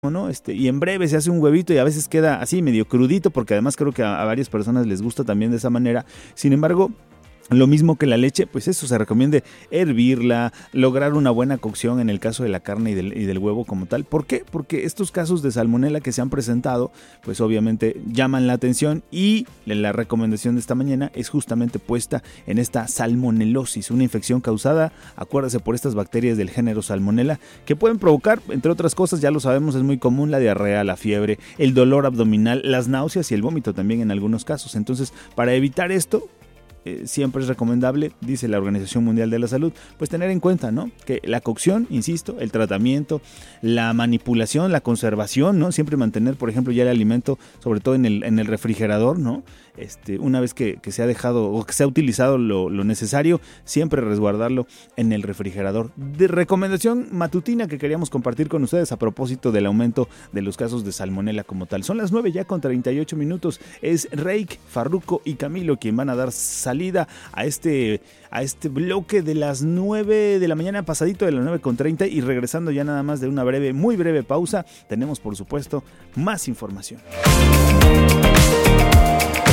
¿no? Y en breve se hace un huevito y a veces queda así medio crudito, porque además creo que a varias personas les gusta también de esa manera. Sin embargo, lo mismo que la leche, pues eso se recomienda hervirla, lograr una buena cocción en el caso de la carne y del huevo como tal. ¿Por qué? Porque estos casos de salmonela que se han presentado, pues obviamente llaman la atención, y la recomendación de esta mañana es justamente puesta en esta salmonelosis, una infección causada, acuérdese, por estas bacterias del género Salmonella, que pueden provocar, entre otras cosas, ya lo sabemos, es muy común la diarrea, la fiebre, el dolor abdominal, las náuseas y el vómito también en algunos casos. Entonces, para evitar esto, siempre es recomendable, dice la Organización Mundial de la Salud, pues tener en cuenta, ¿no?, que la cocción, insisto, el tratamiento, la manipulación, la conservación, ¿no?, siempre mantener, por ejemplo, ya el alimento, sobre todo en el refrigerador, ¿no?, una vez que se ha dejado o que se ha utilizado lo necesario, siempre resguardarlo en el refrigerador. De recomendación matutina que queríamos compartir con ustedes a propósito del aumento de los casos de salmonela como tal. Son las 9 ya con 38 minutos. Es Reik, Farruko y Camilo quien van a dar salida a este bloque de las 9 de la mañana, pasadito de las 9:30, y regresando ya nada más de una muy breve pausa, tenemos por supuesto más información.